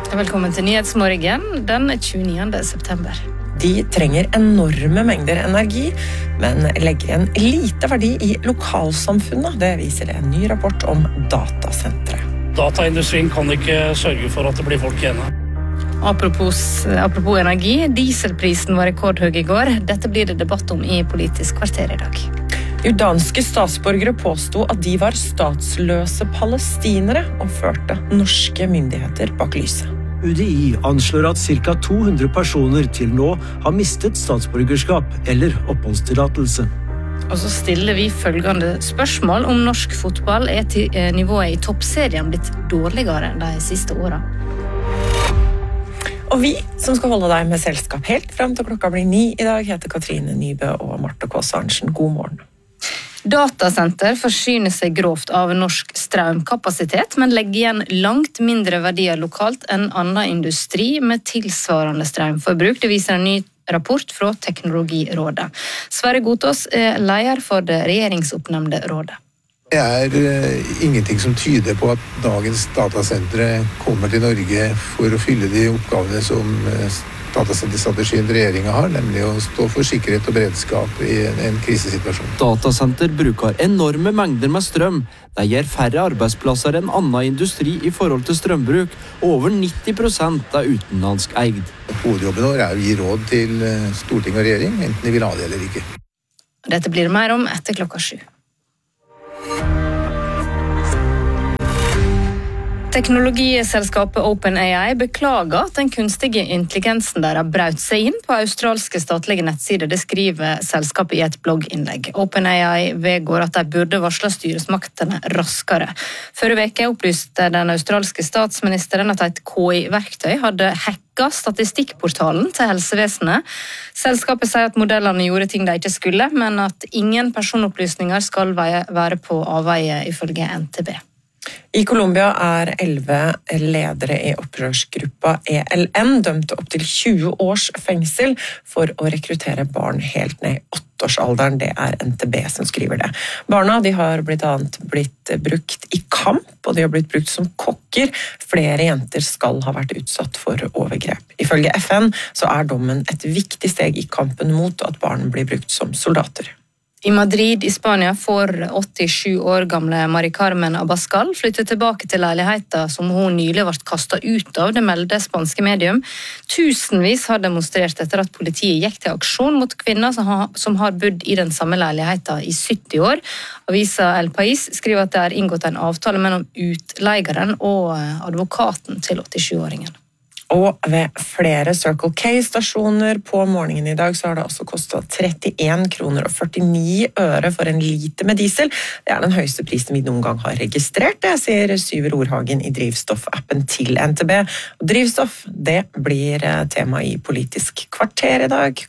Velkommen til Nyhetsmorgen den 29. september. De trenger enorme mengder energi, men legger en lite verdi i lokalsamfunnet. Det viser en ny rapport om datasentre. Dataindustrien kan ikke sørge for at det blir folk igjen. Apropos energi, dieselprisen var rekordhøy i går. Dette blir det debatt om i Politisk kvarter i dag. Jordanske statsborgere påsto at de var statsløse palestinere og førte norske myndigheter bak lyset. UDI anslår at ca. 200 personer til nå har mistet statsborgerskap eller oppholdstillatelse. Og så stiller vi følgende spørsmål om norsk fotball nivået i toppserien blitt dårligere de siste årene. Og vi som skal holde deg med selskap helt frem til klokka blir 9 i dag, heter Katrine Nybø og Marte Kåss Arntzen. God morgen. Datasenter forsyner seg grovt av norsk strømkapasitet, men legger igjen langt mindre verdier lokalt enn annen industri med tilsvarende strømforbruk. Det viser en ny rapport fra Teknologirådet. Sverre Gotaas er leder for det regjeringsoppnevnte rådet. Det ingenting som tyder på at dagens datasentre kommer til Norge for å fylle de oppgavene som datasenterstrategien regjeringen har, nemlig å stå for sikkerhet og beredskap i en krisesituasjon. Datasenter bruker enorme mengder med strøm. Det gir færre arbeidsplasser enn annen industri i forhold til strømbruk, og over 90% er utenlandsk eid. Hovedjobben vår er å gi råd til storting og regjering, enten de vil ha det eller ikke. Dette blir det mer om etter klokka 7. Teknologiselskapet OpenAI beklager at den kunstige intelligensen der har braut seg inn på australske statlige nettsider. Det skriver selskapet i et blogginnlegg. OpenAI vedgår at de burde varsle styresmaktene raskere. Forrige uke opplyste den australske statsministeren at et KI-verktøy hadde hacket statistikkportalen til helsevesenet. Selskapet sier at modellene gjorde ting de ikke skulle, men at ingen personopplysninger skal være på avveie ifølge NTB. I Colombia er 11 ledere i opprørsgruppa ELN dømt opp til 20 års fengsel for å rekruttere barn helt ned i 8-årsalderen. Det er NTB som skriver det. Barna de har blant annet blitt brukt i kamp, og de har blitt brukt som kokker. Flere jenter skal ha vært utsatt for overgrep. Ifølge FN så er dommen et viktig steg i kampen mot at barn blir brukt som soldater. I Madrid i Spania får 87 år gamle Mari Carmen Abascal flytte tilbake til leiligheten som hun nylig ble kastet ut av, det melder spanske medium. Tusenvis har demonstrert etter at politiet gikk til aksjon mot kvinner som har bodd i den samme leiligheten i 70 år. Avisa El País skriver at det er inngått en avtale mellom utleieren og advokaten til 87-åringen. Og ved flere Circle K-stasjoner på morgenen i dag så har det også kostet 31 kroner og 49 øre for en liter med diesel. Det er den høyeste prisen vi noen gang har registrert, det sier Syver Ordhagen i drivstoffappen til NTB. Og drivstoff, det blir tema i Politisk kvarter i dag,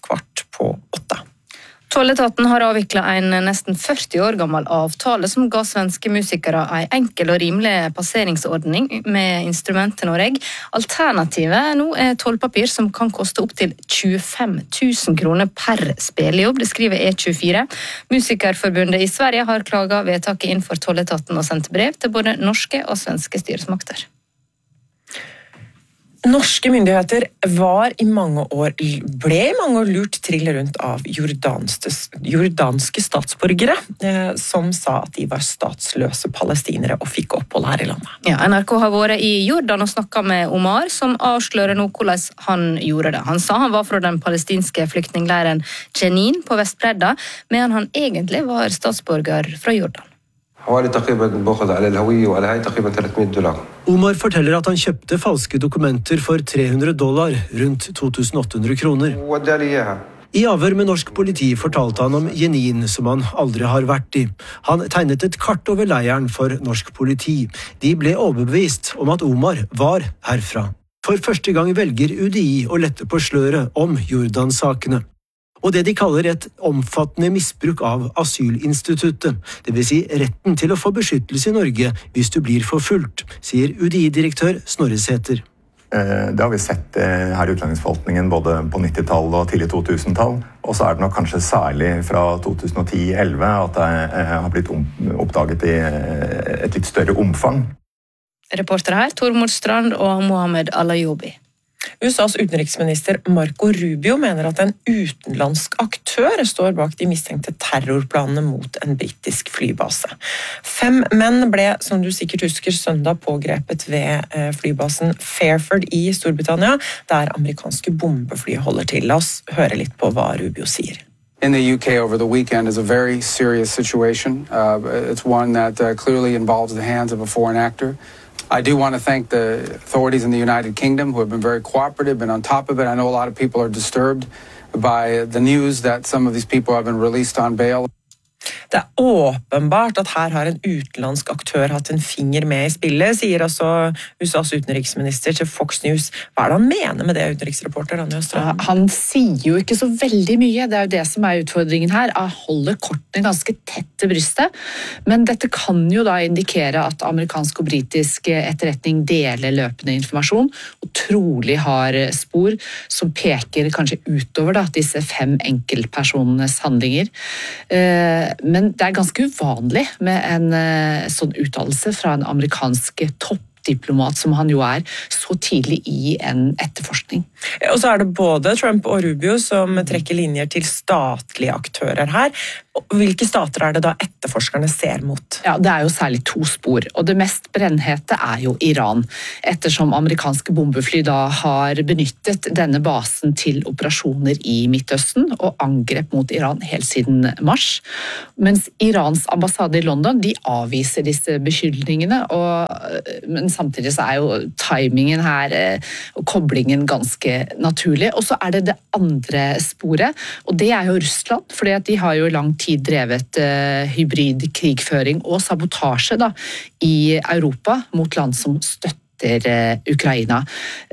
7:15. Tolletaten har avviklet en nesten 40 år gammel avtale som ga svenske musikere en enkel og rimelig passeringsordning med instrument til Norge. Alternativet nå er tollpapir som kan koste opp til 25 000 kroner per spillejobb, det skriver E24. Musikerforbundet i Sverige har klaget vedtaket inn for tolletaten og sendt brev til både norske og svenske styresmakter. Norske myndigheter ble i mange år lurt trill rundt av jordanske statsborgere, som sa at de var statsløse palestinere og fikk opphold her i landet. Ja, NRK har vært i Jordan og snakket med Omar, som avslører nå hvordan han gjorde det. Han sa han var fra den palestinske flyktningleiren Jenin på Vestbredda, men han egentlig var statsborger fra Jordan. Omar forteller at han kjøpte falske dokumenter for $300, rundt 2.800 kroner. I avhør med norsk politi fortalte han om Jenin, som han aldri har vært i. Han tegnet et kart over leiren for norsk politi. De ble overbevist om at Omar var herfra. For første gang velger UDI å lette på sløret om Jordan-sakene. Og det de kaller et omfattende misbruk av asylinstituttet, det vil si retten til å få beskyttelse i Norge hvis du blir forfulgt, sier UDI-direktør Snorre Sæther. Det har vi sett her i utlendingsforvaltningen både på 90-tallet og tidlig 2000-tall, og så er det nok kanskje særlig fra 2010-11 at det har blitt oppdaget i et litt større omfang. Reportere her, Tormod Strand og Mohamed Alayobi. USAs utenriksminister Marco Rubio mener at en utenlandsk aktør står bak de mistenkte terrorplanene mot en britisk flybase. 5 menn ble, som du sikkert husker, søndag pågrepet ved flybasen Fairford i Storbritannia, der amerikanske bombefly holder til. La oss høre litt på hva Rubio sier. In the UK over the weekend is a very serious situation. It's one that clearly involves the hands of a foreign actor. I do want to thank the authorities in the United Kingdom who have been very cooperative, been on top of it. I know a lot of people are disturbed by the news that some of these people have been released on bail. Det er åpenbart at her har en utenlandsk aktør hatt en finger med i spillet, sier altså USAs utenriksminister til Fox News. Hva er det han mener med det, utenriksreporter Anja Strand? Han sier jo ikke så veldig mye, det er jo det som er utfordringen her. Han holder kortene ganske tett til brystet, men dette kan jo da indikere at amerikansk og britisk etterretning deler løpende informasjon, og trolig har spor som peker kanskje utover da, disse 5 enkeltpersonenes handlinger. Men det er ganske uvanlig med en sånn uttalelse fra en amerikansk toppdiplomat som han jo er, så tidlig i en etterforskning. Og så er det både Trump og Rubio som trekker linjer til statlige aktører her. Hvilke stater er det da etterforskerne ser mot? Ja, det er jo særlig 2 spor, og det mest brennhete er jo Iran, ettersom amerikanske bombefly da har benyttet denne basen til operasjoner i Midtøsten og angrep mot Iran helt siden mars. Mens Irans ambassade i London, de avviser disse beskyldningene, men samtidig så er jo timingen her og koblingen ganske naturlig. Og så er det andre sporet, og det er jo Russland, fordi at de har jo lang tid drevet hybrid krigføring og sabotasje da, i Europa mot land som støtter Ukraina.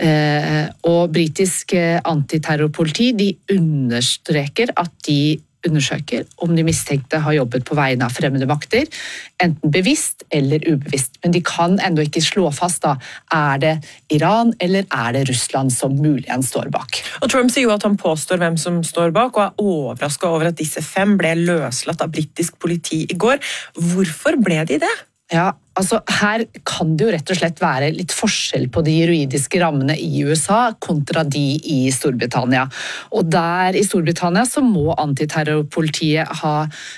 Og britisk antiterrorpoliti, de understreker at de undersøker om de mistenkte har jobbet på vegne av fremmede makter, enten bevisst eller ubevisst. Men de kan enda ikke slå fast da, er det Iran eller er det Russland som muligens står bak. Og Trump sier jo at han påstår hvem som står bak, og er overrasket over at disse 5 ble løslatt av britisk politi i går. Hvorfor ble de det? Ja, altså her kan det jo rett og slett være litt forskjell på de juridiske rammene i USA kontra de i Storbritannia. Og der i Storbritannia så må antiterrorpolitiet ha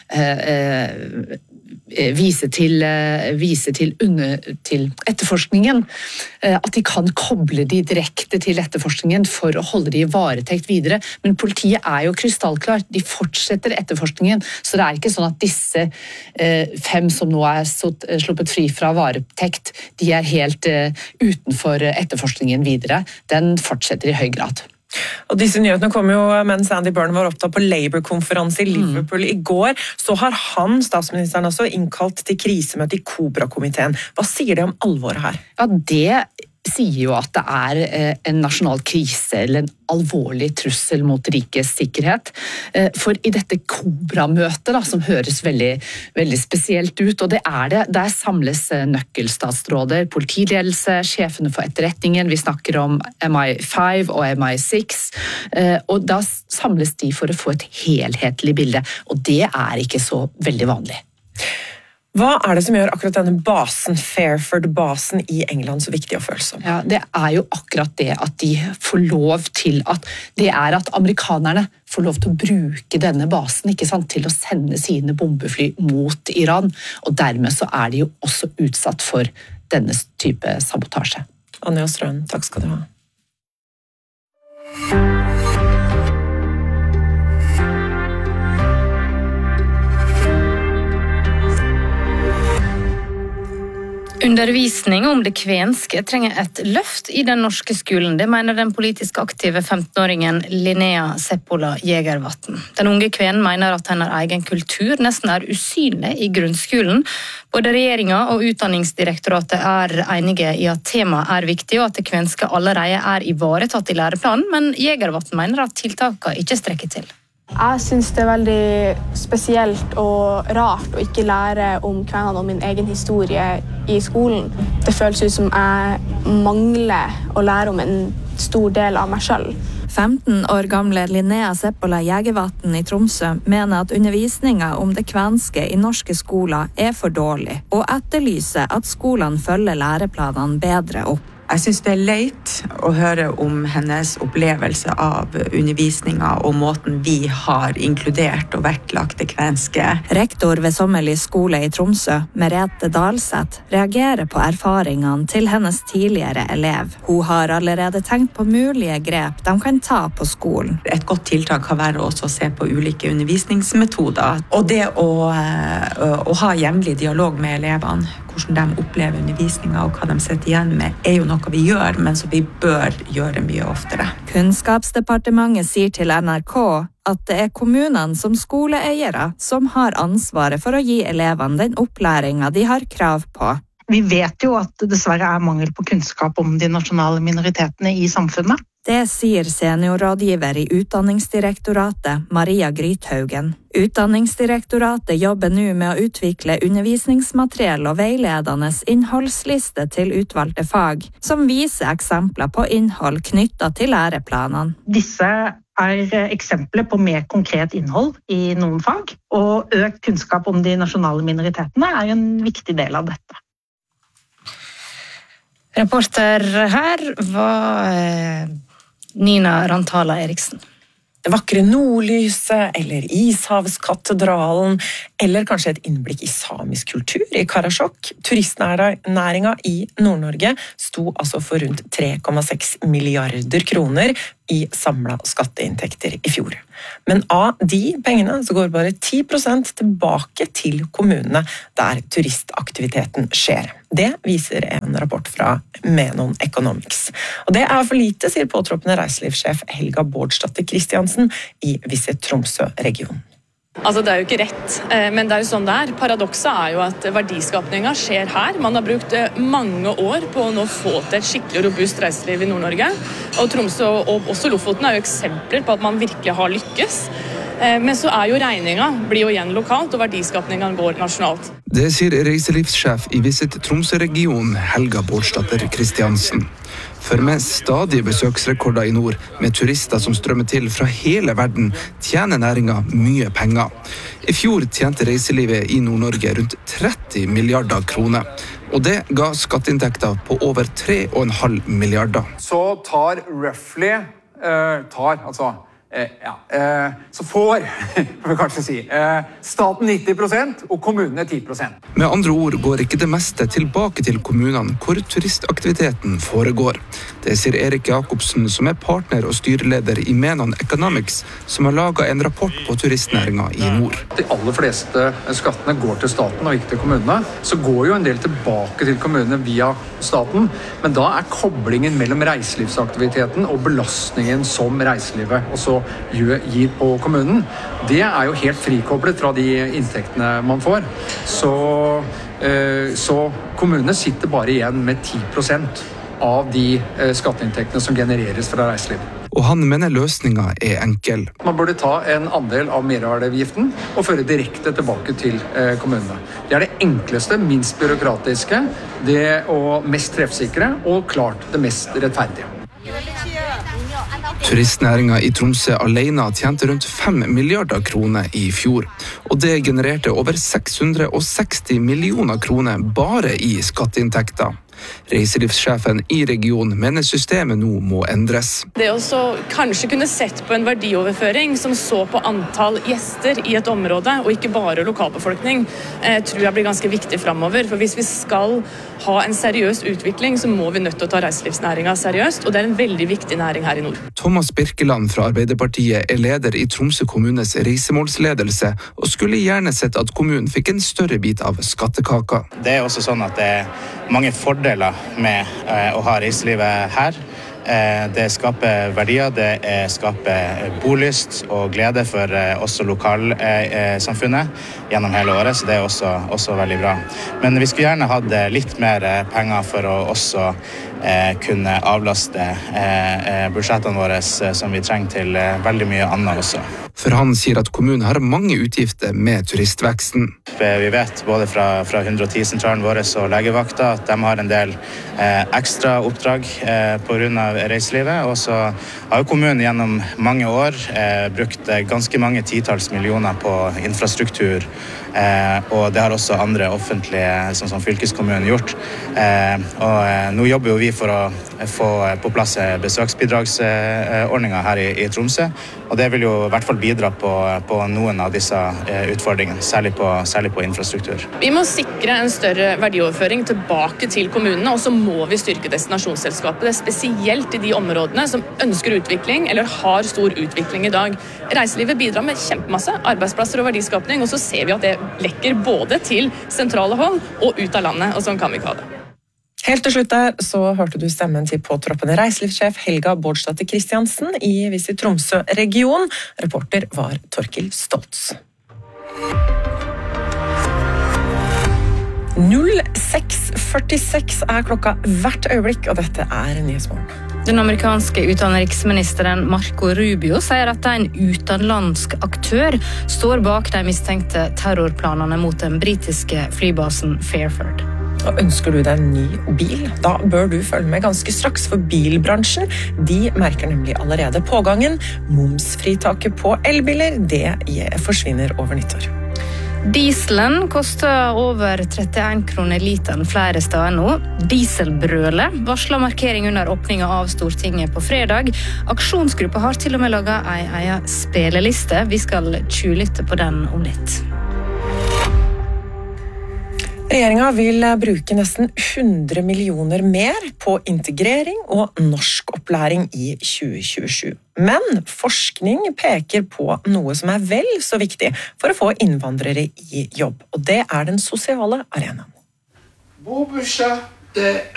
vise til etterforskningen, at de kan koble de direkte til etterforskningen for å holde de i varetekt videre. Men politiet er jo krystallklart, de fortsetter etterforskningen, så det er ikke sånn at disse 5 som nå er sluppet fri fra varetekt, de er helt utenfor etterforskningen videre. Den fortsetter i høy grad. Og disse nyhetene kom jo mens Andy Burnham var opptatt på Labour-konferanse i Liverpool i går. Så har han, statsministeren også, innkalt til krisemøte i Cobra-komiteen. Hva sier det om alvoret her? Ja, det sier jo at det er en nasjonal krise eller en alvorlig trussel mot rikets sikkerhet. For i dette Cobra-møtet, da, som høres veldig, veldig spesielt ut, og det er det, der samles nøkkelstatsråder, politiledelse, sjefene for etterretningen, vi snakker om MI5 og MI6, og da samles de for å få et helhetlig bilde, og det er ikke så veldig vanlig. Hva er det som gjør akkurat denne basen, Fairford-basen i England, så viktig å følsom? Ja, det er jo akkurat det at de får lov til det er at amerikanerne får lov til å bruke denne basen, ikke sant, til å sende sine bombefly mot Iran, og dermed så er de jo også utsatt for denne type sabotasje. Anja Strand, takk skal du ha. Undervisning om det kvenske trenger et løft i den norske skolen. Det mener den politisk aktive 15-åringen Linnea Seppola Jegervatn. Den unge kvenen mener at hennes egen kultur nesten er usynlig i grunnskolen. Både regjeringen og Utdanningsdirektoratet er enige i at temaet er viktig, og at det kvenske allerede er ivaretatt i læreplanen, men Jegervatn mener at tiltakene ikke strekker til. Jeg synes det er veldig spesielt og rart å ikke lære om kvenene og min egen historie i skolen. Det føles ut som jeg mangler å lære om en stor del av meg selv. 15 år gamle Linnea Seppola Jegervatn i Tromsø mener at undervisningen om det kvenske i norske skoler for dårlig, og etterlyser at skolene følger læreplanene bedre opp. Jeg synes det leit å høre om hennes opplevelse av undervisningen og måten vi har inkludert og vektlagt det kvenske. Rektor ved Sommerli skole i Tromsø, Merete Dalseth, reagerer på erfaringene til hennes tidligere elev. Hun har allerede tenkt på mulige grep de kan ta på skolen. Et godt tiltak kan være også å se på ulike undervisningsmetoder, og det å ha jevnlig dialog med elevene, hvordan de opplever undervisningen og hva de sitter igjen med, jo noe vi gjør, men som vi bør gjøre mye oftere. Kunnskapsdepartementet sier til NRK at det kommunene som skoleeiere som har ansvaret for å gi elevene den opplæringen de har krav på. Vi vet jo at det dessverre mangel på kunnskap om de nasjonale minoritetene i samfunnet. Det sier seniorrådgiver i Utdanningsdirektoratet, Maria Grythaugen. Utdanningsdirektoratet jobber nå med å utvikle undervisningsmateriell og veiledende innholdsliste til utvalgte fag, som viser eksempler på innhold knyttet til læreplanene. Disse eksempler på mer konkret innhold i noen fag, og økt kunnskap om de nasjonale minoritetene en viktig del av dette. Reporter her var Nina Rantala Eriksen. Det vakre nordlyset, eller Ishavskatedralen, eller kanskje et innblikk i samisk kultur i Karasjok. Turistnæringen i Nord-Norge sto altså for rundt 3,6 milliarder kroner i samlet skatteinntekter i fjor. Men av de pengene så går bare 10% tilbake til kommunene der turistaktiviteten skjer. Det viser en rapport fra Menon Economics. Og det for lite, sier påtroppende reiselivssjef Helga Bårdsdatter Kristiansen i Visit Tromsø-regionen. Altså, det jo ikke rett, men det jo sånn det Paradokset jo at verdiskapningen skjer her. Man har brukt mange år på å nå få til et skikkelig robust reiseliv i Nord-Norge. Og Tromsø og også Lofoten jo eksempler på at man virkelig har lykkes. Men så jo regningen blir jo igjen lokalt, og verdiskapningen går nasjonalt. Det sier reiselivssjef i Visit Tromsø-regionen Helga Bårdsdatter Kristiansen. For med stadige besøksrekorder i nord, med turister som strømmer til fra hele verden, tjener næringen mye penger. I fjor tjente reiselivet i Nord-Norge rundt 30 milliarder kroner. Og det ga skatteinntekter på over 3,5 milliarder. Så så får vi kanskje si, staten 90% og kommunene 10%. Med andre ord går ikke det meste tilbake til kommunene hvor turistaktiviteten foregår. Det sier Erik Jakobsen, som partner og styreleder i Menon Economics, som har laget en rapport på turistnæringen i nord. De aller fleste skattene går til staten og ikke til kommunene. Så går jo en del tilbake til kommunene via staten, men da koblingen mellom reiselivsaktiviteten og belastningen som reiselivet også gir på kommunen, det jo helt frikoblet fra de inntektene man får. Så kommunene sitter bare igjen med 10% av de skatteinntektene som genereres fra reiseliv. Og han mener løsningen enkel. Man burde ta en andel av merverdiavgiften og føre direkte tilbake til kommunene. Det det enkleste, minst byråkratiske, det mest treffsikre og klart det mest rettferdige. Turistnæringen i Tromsø alene tjente rundt 5 milliarder kroner i fjor, og det genererte over 660 millioner kroner bare i skatteinntekter. Reiselivssjefen i regionen mener systemet nå må endres. Det også kanskje kunne sett på en verdioverføring som så på antall gjester i et område, og ikke bare lokalbefolkning, tror jeg blir ganske viktig fremover. For hvis vi skal ha en seriøs utvikling, så må vi nødt til å ta reiselivsnæringen seriøst, og det en veldig viktig næring her i nord. Thomas Birkeland fra Arbeiderpartiet leder i Tromsø kommunes reisemålsledelse, og skulle gjerne sett at kommunen fikk en større bit av skattekaka. Det også sånn at det mange fordeler med å ha reiselivet her. Det skaper verdier, det skaper bolyst og glede for også lokalsamfunnet gjennom hele året, så det også veldig bra. Men vi skulle gjerne hatt litt mer penger for å også kunne avlaste budsjettene våre som vi trenger til veldig mye annet også. For han sier at kommunen har mange utgifter med turistveksten. Vi vet både fra 110-sentralen vår og legevakta at de har en del ekstra oppdrag på grunn av reiselivet. Og så har jo kommunen gjennom mange år brukt ganske mange titalls millioner på infrastruktur. Og det har også andre offentlige, sånn som fylkeskommunen, gjort. Og nå jobber jo vi for å få på plass besøksbidragsordninger her i Tromsø. Og det vil jo i hvert fall bidra på noen av disse utfordringene, særlig på infrastruktur. Vi må sikre en større verdioverføring tilbake til kommunene, og så må vi styrke destinasjonsselskapet. Det er spesielt i de områdene som ønsker utvikling eller har stor utvikling i dag. Reiselivet bidrar med kjempemasse arbeidsplasser og verdiskapning, og så ser vi at det lekker både til sentrale hold og ut av landet, og sånn kan vi ikke ha det. Helt til slutt der så hørte du stemmen til påtroppende reiselivssjef Helga Bårdsdatter Christiansen i Visit Tromsø region. Reporter var Torkil Stoltz. 06:46 er klokka hvert øyeblikk, og dette er Nyhetsmorgen. Den amerikanske utenriksministeren Marco Rubio sier at en utenlandsk aktør står bak de mistenkte terrorplanene mot den britiske flybasen Fairford. Og ønsker du deg en ny bil? Da bør du følge med ganske straks, for bilbransjen de merker nemlig allerede pågangen. Momsfritaket på elbiler, det forsvinner over nyttår. Dieselen koster over 31 kroner literen flere steder nå. Dieselbrølet varsler markering under åpningen av Stortinget på fredag. Aksjonsgruppa har til og med laget en egen spilleliste. Vi skal tjuvlytte på den om litt. Regjeringen vil bruke nesten 100 millioner mer på integrering og norskopplæring i 2027. Men forskning peker på noe som er vel så viktig for å få innvandrere i jobb, og det er den sosiale arenaen.